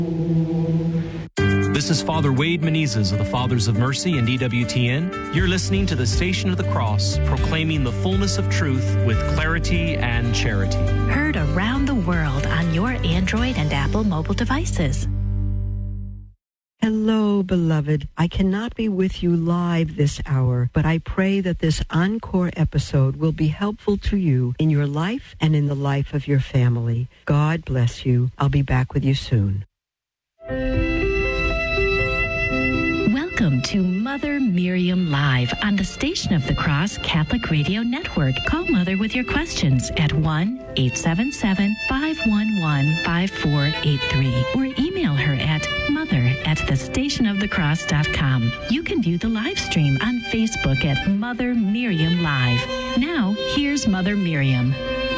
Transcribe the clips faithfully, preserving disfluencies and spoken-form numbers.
This is Father Wade Menezes of the Fathers of Mercy and E W T N. You're listening to the Station of the Cross, proclaiming the fullness of truth with clarity and charity. Heard around the world on your Android and Apple mobile devices. Hello, beloved. I cannot be with you live this hour, but I pray that this encore episode will be helpful to you in your life and in the life of your family. God bless you. I'll be back with you soon. Welcome to Mother Miriam Live on the Station of the Cross Catholic Radio Network. Call Mother with your questions at one eight seven seven, five one one, five four eight three or email her at mother at the station of the cross dot com. You can view the live stream on Facebook at Mother Miriam Live. Now, here's Mother Miriam.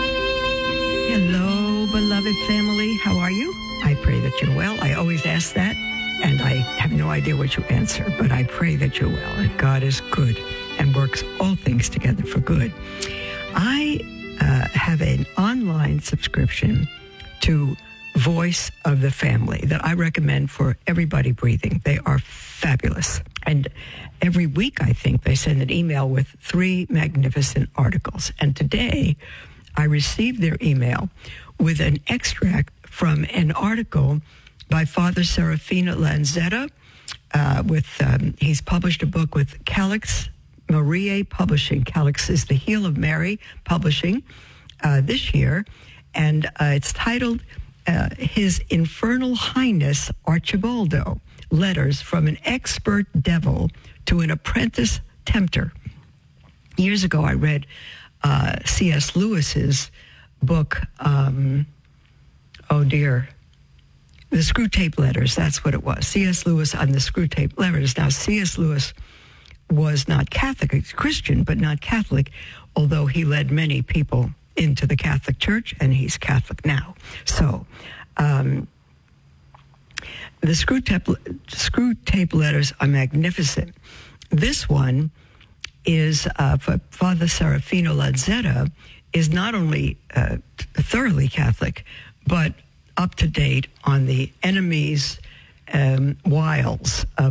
Hello, beloved family. How are you? I pray that you're well. I always ask that. And I have no idea what you answer, but I pray that you're well, and God is good and works all things together for good. I uh, have an online subscription to Voice of the Family that I recommend for everybody breathing. They are fabulous. And every week, I think, they send an email with three magnificent articles. And today, I received their email with an extract from an article by Father Serafino Lanzetta. Uh, with um, he's published a book with Calix Mariae Publishing. Calix is the Heel of Mary Publishing uh, this year, and uh, it's titled uh, His Infernal Highness Archibaldo, Letters from an Expert Devil to an Apprentice Tempter. Years ago, I read uh, C S Lewis's book, um, oh dear, The Screwtape Letters, that's what it was. C S Lewis on the Screwtape Letters. Now, C S Lewis was not Catholic, he's Christian, but not Catholic, although he led many people into the Catholic Church, and he's Catholic now. So, um, the Screwtape, Screwtape Letters are magnificent. This one is, uh, for Father Serafino Lanzetta, is not only uh, thoroughly Catholic, but up to date on the enemy's um, wiles of